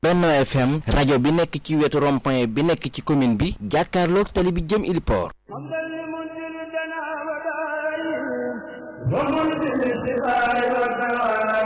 Benno FM rajo bi nekk ci wetu rond-point bi nekk ci commune bi jàkkaarloog tali bi jëm Iliport. ومنزل الشفاء والدواء